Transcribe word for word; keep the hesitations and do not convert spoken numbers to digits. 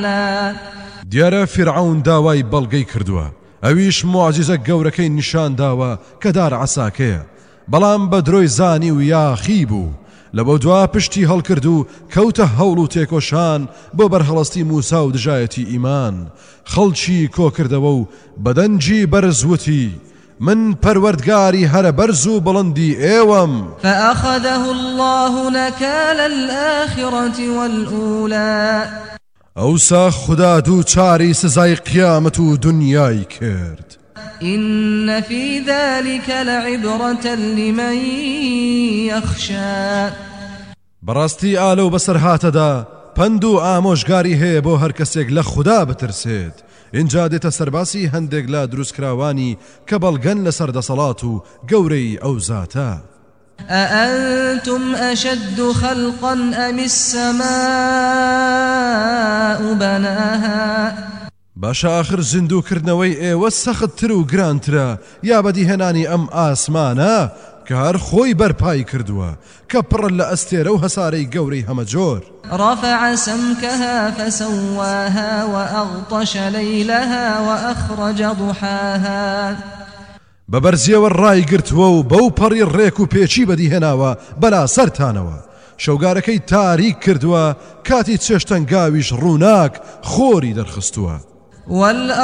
دیارە فرعون داوای بەڵگەی کردووە، ئەویش معجزە گەورەکەی نیشان داوە کە دار عەساکەیە، بەڵام بە درۆی زانی و یاخی بوو. لەبەو دوا پشتی هەڵکرد و کەوتە هەوڵ و تێکۆشان بۆ بەرهەڵەستی موسا و دژایەتی ئیمان. خەڵکی کۆکردەوە و بەدەنجی بەرزوتی من پەروەردگاری هەرە بەرز و بڵندی ئێوەم. فأخذه الله نكال الآخرة والأولى. ئەوسا خدا دوو چاری سزای قیامەت و دنیای کرد. إن في ذلك لعبرة لمن يخشى. بەڕاستی ئالە و بەسەر هاتەدا پند و ئامۆژگاری هەیە بۆ هەر کەسێک لە خوددا بترسێت. اینجا دێتە سەرباسی هەندێک لە دروستکراوانی کە بەڵگەن لە سەردەسەڵات و گەورەی ئەو زاتە. أأنتم أشد خلقا أم السماء بناها. باشە آخر زیندووکردنەوەی ئێوە سەختتر و گرانترە یا بەدیهێنانی ئەم ئاسمانە کە هەر خۆی بەرپای کردووە کە پڕ لە ئەستێرە و هەسارەی گەورەی هەمەجۆر. رفع سمكها فسواها وأغطش ليلها وأخرج ضحاها. بەبەرزیەوە ڕای گرتووە و بەو پەڕی ڕێک و پێچی بەدیهێناوە بەلا سەرتانەوە. شەوگارەکەی تاریک کردووە کاتی چێشتەنگاویش ڕووناک خۆری دەرخستووە.